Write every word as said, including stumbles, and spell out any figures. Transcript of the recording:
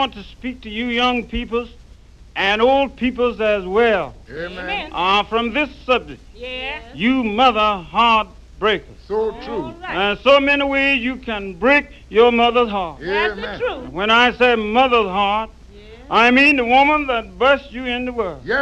want to speak to you young peoples and old peoples as well. Amen. Uh, from this subject, Yeah. you mother heartbreakers. So true. All right. And so many ways you can break your mother's heart. That's Amen. the truth. When I say mother's heart, Yeah. I mean the woman that burst you in the world. Yeah.